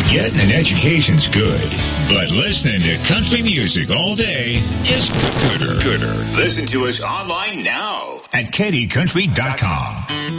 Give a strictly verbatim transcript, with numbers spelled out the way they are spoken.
Getting an education's good, but listening to country music all day is gooder. Gooder. Listen to us online now at K D country dot com.